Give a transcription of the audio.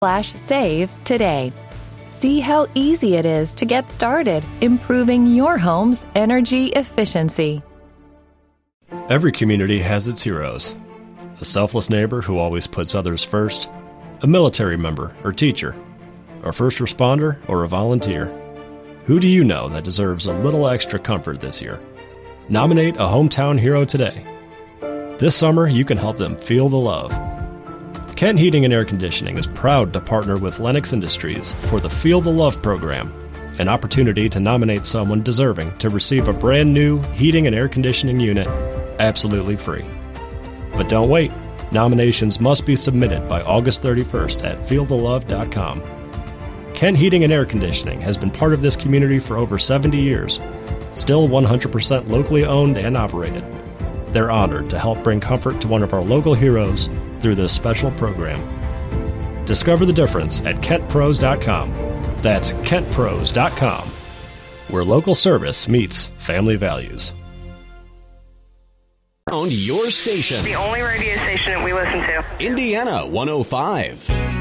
Kent.com/save today. See how easy it is to get started improving your home's energy efficiency. Every community has its heroes. A selfless neighbor who always puts others first, a military member or teacher, a first responder or a volunteer. Who do you know that deserves a little extra comfort this year? Nominate a hometown hero today. This summer, you can help them feel the love. Kent Heating and Air Conditioning is proud to partner with Lennox Industries for the Feel the Love program, an opportunity to nominate someone deserving to receive a brand new heating and air conditioning unit absolutely free. But don't wait. Nominations must be submitted by August 31st at feelthelove.com. Kent Heating and Air Conditioning has been part of this community for over 70 years, still 100% locally owned and operated. They're honored to help bring comfort to one of our local heroes through this special program. Discover the difference at KentPros.com. That's KentPros.com, where local service meets family values. On your station. The only radio station that we listen to. Indiana 105.